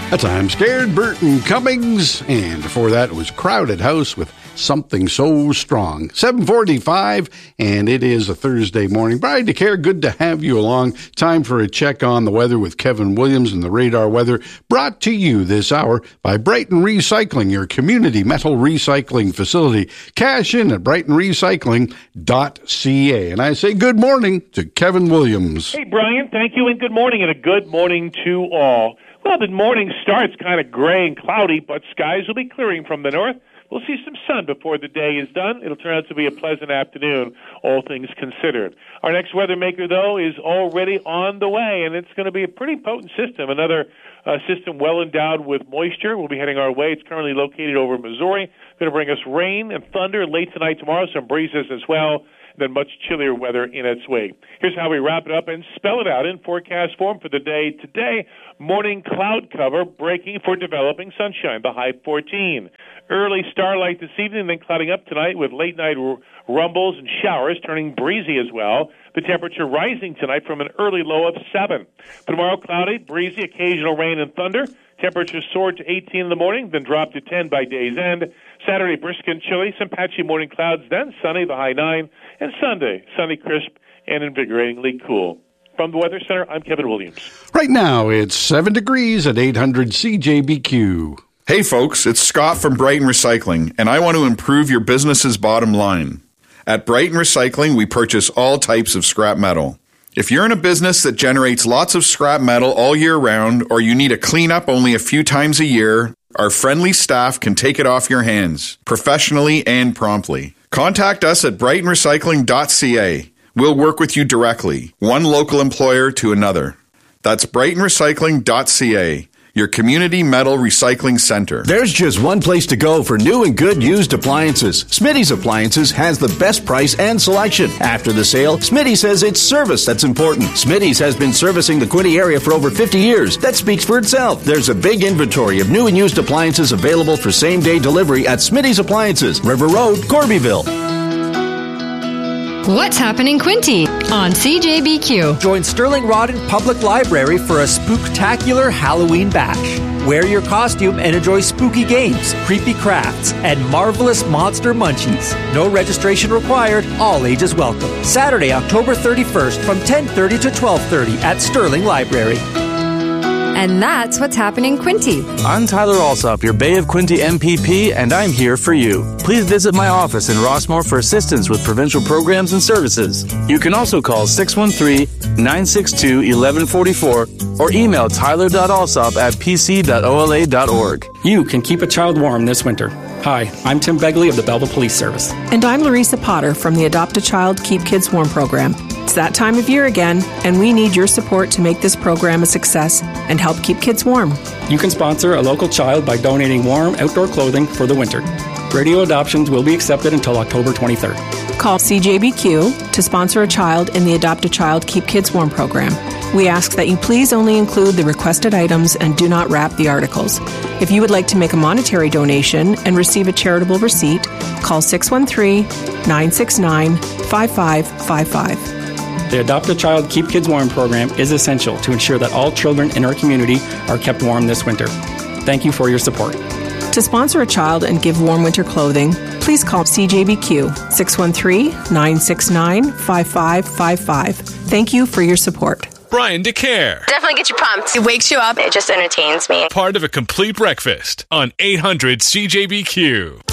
That's I'm Scared, Burton Cummings. And before that, it was Crowded House with Something So Strong. 7:45, and it is a Thursday morning. Brian DeCare, good to have you along. Time for a check on the weather with Kevin Williams and the Radar Weather, brought to you this hour by Brighton Recycling, your community metal recycling facility. Cash in at brightonrecycling.ca. And I say good morning to Kevin Williams. Hey, Brian, thank you, and good morning, and a good morning to all. Well, the morning starts kind of gray and cloudy, but skies will be clearing from the north. We'll see some sun before the day is done. It'll turn out to be a pleasant afternoon, all things considered. Our next weather maker, though, is already on the way, and it's going to be a pretty potent system. Another system well endowed with moisture will be heading our way. It's currently located over Missouri. Going to bring us rain and thunder late tonight, tomorrow, some breezes as well, then much chillier weather in its wake. Here's how we wrap it up and spell it out in forecast form for the day today. Morning cloud cover breaking for developing sunshine, the high 14. Early starlight this evening, then clouding up tonight with late night rumbles and showers, turning breezy as well. The temperature rising tonight from an early low of 7. Tomorrow, cloudy, breezy, occasional rain and thunder. Temperatures soared to 18 in the morning, then dropped to 10 by day's end. Saturday, brisk and chilly, some patchy morning clouds, then sunny, the high 9. And Sunday, sunny, crisp, and invigoratingly cool. From the Weather Center, I'm Kevin Williams. Right now, it's 7 degrees at 800 CJBQ. Hey folks, it's Scott from Brighton Recycling, and I want to improve your business's bottom line. At Brighton Recycling, we purchase all types of scrap metal. If you're in a business that generates lots of scrap metal all year round, or you need a cleanup only a few times a year, our friendly staff can take it off your hands, professionally and promptly. Contact us at brightonrecycling.ca. We'll work with you directly, one local employer to another. That's brightonrecycling.ca. Your community metal recycling center. There's just one place to go for new and good used appliances. Smitty's Appliances has the best price and selection. After the sale, Smitty says it's service that's important. Smitty's has been servicing the Quinte area for over 50 years. That speaks for itself. There's a big inventory of new and used appliances available for same-day delivery at Smitty's Appliances, River Road, Corbyville. What's happening Quinte on CJBQ? Join Sterling Rodden Public Library for a spooktacular Halloween bash. Wear your costume and enjoy spooky games, creepy crafts, and marvelous monster munchies. No registration required, all ages welcome. Saturday, October 31st from 10:30 to 12:30 at Sterling Library. And that's what's happening Quinte. I'm Tyler Alsop, your Bay of Quinte MPP, and I'm here for you. Please visit my office in Rossmore for assistance with provincial programs and services. You can also call 613-962-1144 or email tyler.alsop@pc.ola.org. You can keep a child warm this winter. Hi, I'm Tim Begley of the Belleville Police Service. And I'm Larissa Potter from the Adopt a Child, Keep Kids Warm program. It's that time of year again, and we need your support to make this program a success and help keep kids warm. You can sponsor a local child by donating warm outdoor clothing for the winter. Radio adoptions will be accepted until October 23rd. Call CJBQ to sponsor a child in the Adopt a Child, Keep Kids Warm program. We ask that you please only include the requested items and do not wrap the articles. If you would like to make a monetary donation and receive a charitable receipt, call 613-969-5555. The Adopt a Child, Keep Kids Warm program is essential to ensure that all children in our community are kept warm this winter. Thank you for your support. To sponsor a child and give warm winter clothing, please call CJBQ 613-969-5555. Thank you for your support. Brian DeCare. Definitely get you pumped. It wakes you up. It just entertains me. Part of a complete breakfast on 800 CJBQ.